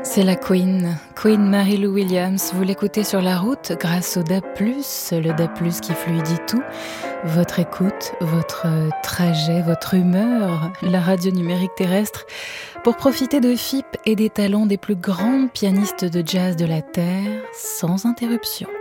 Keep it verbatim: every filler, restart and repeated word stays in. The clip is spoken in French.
C'est la Queen, Queen Mary-Lou Williams. Vous l'écoutez sur la route grâce au D A B plus, le D A B plus qui fluidifie tout. Votre écoute, votre trajet, votre humeur, la radio numérique terrestre, pour profiter de F I P et des talents des plus grandes pianistes de jazz de la Terre, sans interruption.